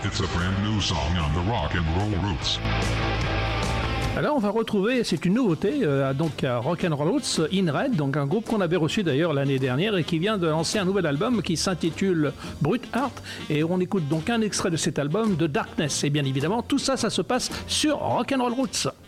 It's a brand new song on the Rock and Roll Roots. Alors on va retrouver, c'est une nouveauté, donc à Rock'n'Roll Roots, In Red, donc un groupe qu'on avait reçu d'ailleurs l'année dernière et qui vient de lancer un nouvel album qui s'intitule Brute Heart, et on écoute donc un extrait de cet album, de Darkness, et bien évidemment tout ça, ça se passe sur Rock'n'Roll Roots.